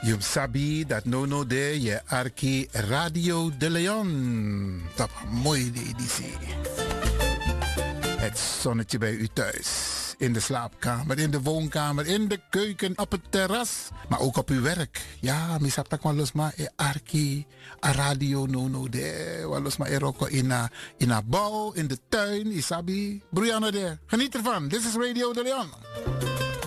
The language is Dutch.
Je sabi dat no de je arki Radio de Leon. Dat was mooi de editie. Het zonnetje bij u thuis. In de slaapkamer, in de woonkamer, in de keuken, op het terras. Maar ook op uw werk. Ja, misap tak maar los maar e arki, a radio no de. Los maar eroko in a bouw, in de tuin, isabi. Broeiano de. Geniet ervan. Dit is Radio de Leon.